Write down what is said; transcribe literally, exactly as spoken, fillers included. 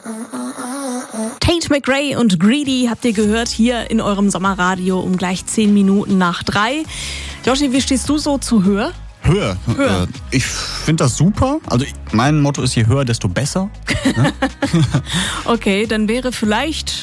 Tate McRae und Greedy habt ihr gehört hier in eurem Sommerradio um gleich zehn Minuten nach drei. Joshi, wie stehst du so zu Höhe? Höher. Höher. Äh, ich finde das super. Also mein Motto ist, je höher, desto besser. Ne? Okay, dann wäre vielleicht